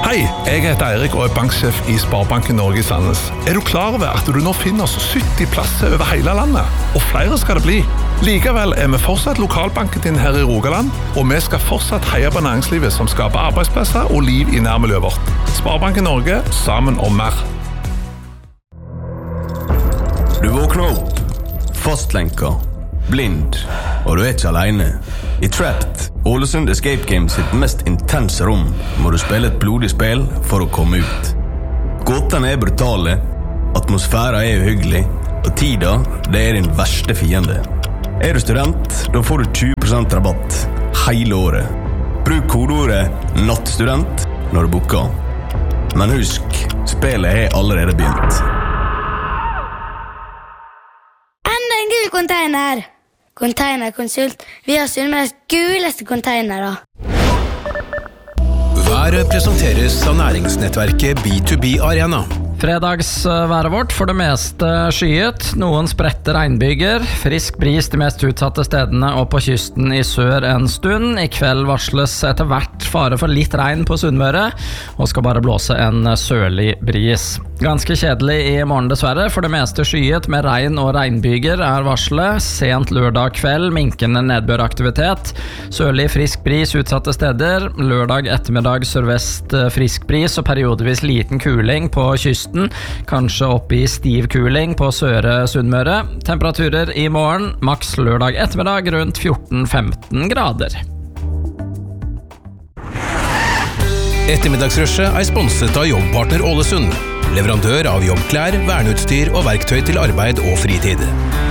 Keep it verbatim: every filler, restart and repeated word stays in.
Hei, jeg heter Eirik og er banksjef i Sparebanken Norge i Sandnes. Er du klar over at du nå finner oss sytti plasser over hele landet? Og flere skal det bli. Likevel er vi fortsatt lokalbanken din her i Rogaland, og vi skal fortsatt heie på næringslivet som skaper arbeidsplasser og liv i nærmiljøet vårt. Sparebanken Norge, sammen om mer. Du våkner opp, fastlenka, blind, og du er ikke alene. I Trapped, Ålesund Escape Games sitt mest intense rom, må du spille et blodig spill for å komme ut. Gåtene er brutale, atmosfæren er uhyggelig, og tida, det er din verste fiende. Er du student, da får du tjue prosent rabatt hele året. Bruk kodeordet NATTSTUDENT når du booker. Men husk, spillet er allerede begynt. Enda en gul container! Containerkonsult. Vi har Sunnmøres guleste containere. Været presenteres av næringsnettverket B to B Arena. Fredagsværet vårt for det meste skyet, noen spredte regnbyger, frisk bris de mest utsatte stedene og på kysten i sør en stund. I kveld varsles etter hvert fare for litt regn på Sunnmøre, og skal bare blåse en sørlig bris. Ganske kjedelig i morgen dessverre, for det meste skyet med regn og regnbyger er varslet. Sent lørdag kveld, minkende nedbøraktivitet, sørlig frisk bris utsatte steder, lørdag ettermiddag sørvest frisk bris og periodevis liten kuling på kysten. Kanskje opp i stiv kuling på Søre Sunnmøre. Temperaturer i morgen, maks lørdag ettermiddag rundt fjorten til femten grader. Ettermiddagsrushet er sponset av Jobbpartner Ålesund, leverandør av jobbklær, verneutstyr og verktøy til arbeid og fritid.